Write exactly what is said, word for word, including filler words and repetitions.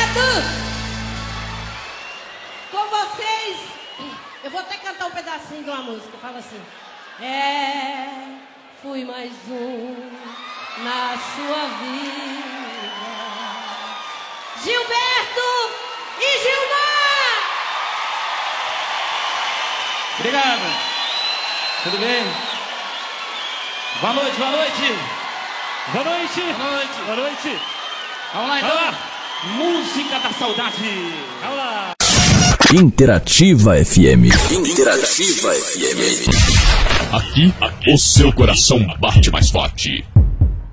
Gilberto! Com vocês, eu vou até cantar um pedacinho de uma música. Fala assim. É, fui mais um na sua vida. Gilberto e Gilmar! Obrigado. Tudo bem? Boa noite, boa noite. Boa noite. Boa noite. Boa noite. Vamos lá então. Vamos lá. Música da saudade. Vamos lá. Interativa F M. Interativa F M. Aqui, aqui, o seu coração bate mais forte.